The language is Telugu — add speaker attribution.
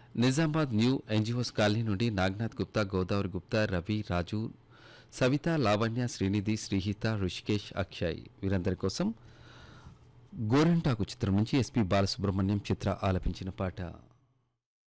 Speaker 1: నిజామాబాద్ న్యూ ఎన్జిఓస్ కాలనీ నుండి నాగనాథ్ గుప్తా, గోదావరి గుప్తా, రవి, రాజు, సవిత, లావణ్య, శ్రీనిధి, శ్రీహిత, ఋషికేష్, అక్షయ్ వీరందరి కోసం గోరంటాకు చిత్రం నుంచి ఎస్పి బాలసుబ్రహ్మణ్యం చిత్ర ఆలపించిన పాట.